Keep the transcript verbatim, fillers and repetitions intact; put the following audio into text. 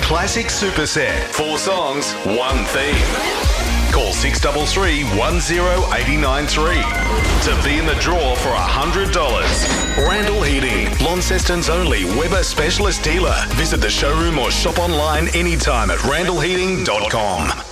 classic superset. Four songs, one theme. Call six three three, one oh eight nine three to be in the draw for one hundred dollars. Randall Heating, Launceston's only Weber specialist dealer. Visit the showroom or shop online anytime at randall heating dot com.